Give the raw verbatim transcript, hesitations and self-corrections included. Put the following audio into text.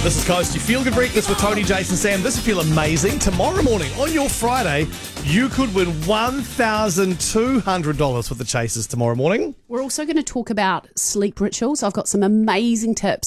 This is Coast. You feel good breakfast with Tony, Jason, Sam. This will feel amazing. Tomorrow morning, on your Friday, you could win one thousand two hundred dollars with the Chasers tomorrow morning. We're also going to talk about sleep rituals. I've got some amazing tips